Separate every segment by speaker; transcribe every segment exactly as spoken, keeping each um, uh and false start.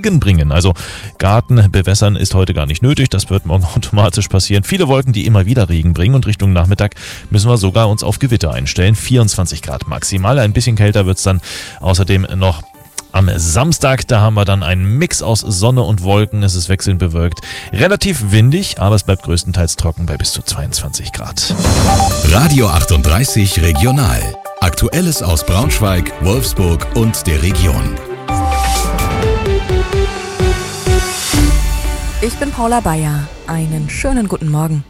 Speaker 1: Regen bringen. Also Garten bewässern ist heute gar nicht nötig, das wird morgen automatisch passieren. Viele Wolken, die immer wieder Regen bringen und Richtung Nachmittag müssen wir sogar uns auf Gewitter einstellen. vierundzwanzig Grad maximal, ein bisschen kälter wird es dann außerdem noch. Am Samstag, da haben wir dann einen Mix aus Sonne und Wolken. Es ist wechselnd bewölkt. Relativ windig, aber es bleibt größtenteils trocken bei bis zu zweiundzwanzig Grad.
Speaker 2: Radio achtunddreißig Regional. Aktuelles aus Braunschweig, Wolfsburg und der Region.
Speaker 3: Ich bin Paula Bayer. Einen schönen guten Morgen.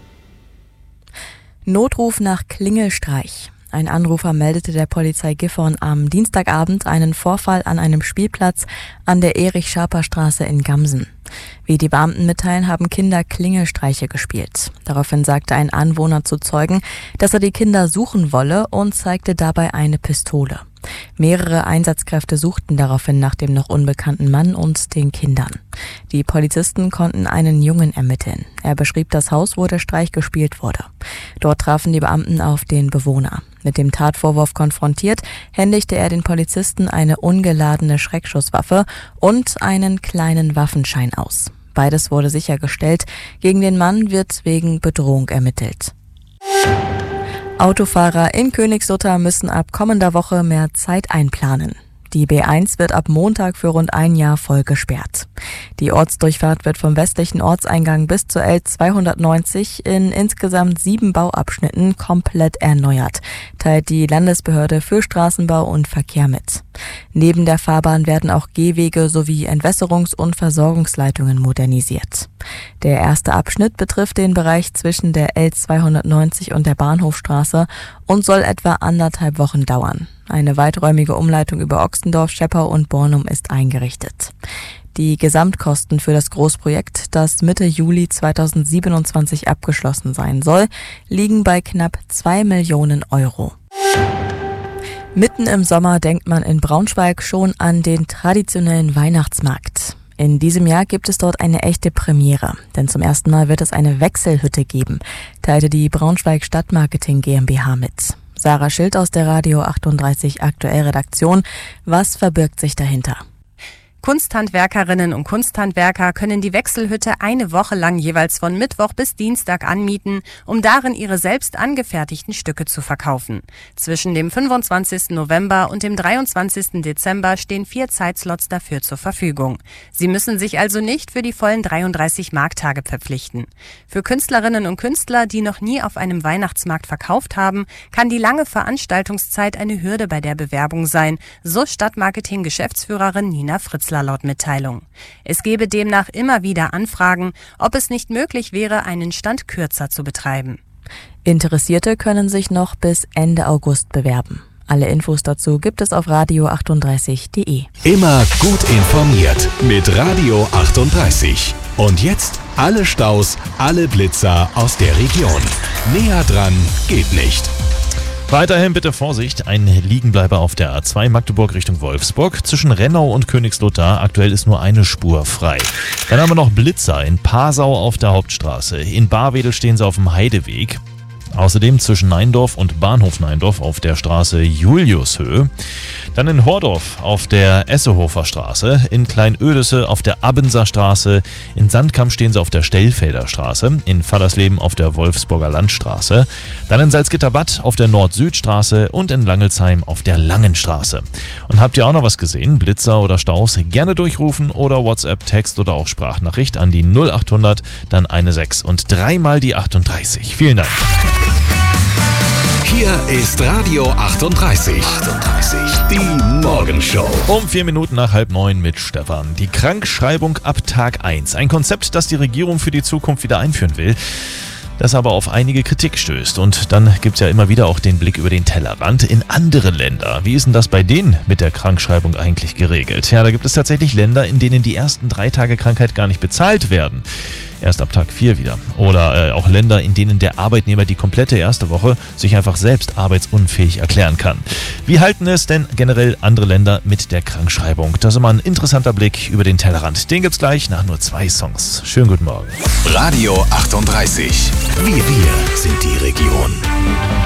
Speaker 3: Notruf nach Klingelstreich. Ein Anrufer meldete der Polizei Gifhorn am Dienstagabend einen Vorfall an einem Spielplatz an der Erich-Schaper-Straße in Gamsen. Wie die Beamten mitteilen, haben Kinder Klingelstreiche gespielt. Daraufhin sagte ein Anwohner zu Zeugen, dass er die Kinder suchen wolle und zeigte dabei eine Pistole. Mehrere Einsatzkräfte suchten daraufhin nach dem noch unbekannten Mann und den Kindern. Die Polizisten konnten einen Jungen ermitteln. Er beschrieb das Haus, wo der Streich gespielt wurde. Dort trafen die Beamten auf den Bewohner. Mit dem Tatvorwurf konfrontiert, händigte er den Polizisten eine ungeladene Schreckschusswaffe und einen kleinen Waffenschein aus. Beides wurde sichergestellt. Gegen den Mann wird wegen Bedrohung ermittelt. Autofahrer in Königslutter müssen ab kommender Woche mehr Zeit einplanen. Die B eins wird ab Montag für rund ein Jahr voll gesperrt. Die Ortsdurchfahrt wird vom westlichen Ortseingang bis zur L zweihundertneunzig in insgesamt sieben Bauabschnitten komplett erneuert, teilt die Landesbehörde für Straßenbau und Verkehr mit. Neben der Fahrbahn werden auch Gehwege sowie Entwässerungs- und Versorgungsleitungen modernisiert. Der erste Abschnitt betrifft den Bereich zwischen der L zweihundertneunzig und der Bahnhofstraße und soll etwa anderthalb Wochen dauern. Eine weiträumige Umleitung über Ochsendorf, Scheppau und Bornum ist eingerichtet. Die Gesamtkosten für das Großprojekt, das Mitte Juli zweitausendsiebenundzwanzig abgeschlossen sein soll, liegen bei knapp zwei Millionen Euro. Mitten im Sommer denkt man in Braunschweig schon an den traditionellen Weihnachtsmarkt. In diesem Jahr gibt es dort eine echte Premiere, denn zum ersten Mal wird es eine Wechselhütte geben, teilte die Braunschweig Stadtmarketing GmbH mit. Sarah Schild aus der Radio achtunddreißig Aktuell Redaktion. Was verbirgt sich dahinter?
Speaker 4: Kunsthandwerkerinnen und Kunsthandwerker können die Wechselhütte eine Woche lang jeweils von Mittwoch bis Dienstag anmieten, um darin ihre selbst angefertigten Stücke zu verkaufen. Zwischen dem fünfundzwanzigsten November und dem dreiundzwanzigsten Dezember stehen vier Zeitslots dafür zur Verfügung. Sie müssen sich also nicht für die vollen dreiunddreißig Markttage verpflichten. Für Künstlerinnen und Künstler, die noch nie auf einem Weihnachtsmarkt verkauft haben, kann die lange Veranstaltungszeit eine Hürde bei der Bewerbung sein, so Stadtmarketing-Geschäftsführerin Nina Fritzler laut Mitteilung. Es gebe demnach immer wieder Anfragen, ob es nicht möglich wäre, einen Stand kürzer zu betreiben.
Speaker 3: Interessierte können sich noch bis Ende August bewerben. Alle Infos dazu gibt es auf radio achtunddreißig punkt de.
Speaker 2: Immer gut informiert mit Radio achtunddreißig. Und jetzt alle Staus, alle Blitzer aus der Region. Näher dran geht nicht.
Speaker 1: Weiterhin bitte Vorsicht, ein Liegenbleiber auf der A zwei Magdeburg Richtung Wolfsburg. Zwischen Rennau und Königslutter aktuell ist nur eine Spur frei. Dann haben wir noch Blitzer in Passau auf der Hauptstraße. In Barwedel stehen sie auf dem Heideweg. Außerdem zwischen Neindorf und Bahnhof Neindorf auf der Straße Juliushöhe. Dann in Hordorf auf der Essehofer Straße, in Kleinödisse auf der Abenser Straße, in Sandkamp stehen sie auf der Stellfelder Straße, in Fallersleben auf der Wolfsburger Landstraße, dann in Salzgitterbad auf der Nord-Süd-Straße und in Langelsheim auf der Langenstraße. Und habt ihr auch noch was gesehen? Blitzer oder Staus? Gerne durchrufen oder WhatsApp, Text oder auch Sprachnachricht an die null achthundert, dann eine sechs und dreimal die achtunddreißig. Vielen Dank.
Speaker 2: Hier ist Radio achtunddreißig. achtunddreißig. Die Morgenshow.
Speaker 1: Um vier Minuten nach halb neun mit Stefan. Die Krankschreibung ab Tag eins. Ein Konzept, das die Regierung für die Zukunft wieder einführen will, das aber auf einige Kritik stößt. Und dann gibt's ja immer wieder auch den Blick über den Tellerrand in andere Länder. Wie ist denn das bei denen mit der Krankschreibung eigentlich geregelt? Ja, da gibt es tatsächlich Länder, in denen die ersten drei Tage Krankheit gar nicht bezahlt werden. Erst ab Tag vier wieder. Oder äh, auch Länder, in denen der Arbeitnehmer die komplette erste Woche sich einfach selbst arbeitsunfähig erklären kann. Wie halten es denn generell andere Länder mit der Krankschreibung? Das ist immer ein interessanter Blick über den Tellerrand. Den gibt's gleich nach nur zwei Songs. Schönen guten Morgen.
Speaker 2: Radio achtunddreißig. Wir, wir sind die Region.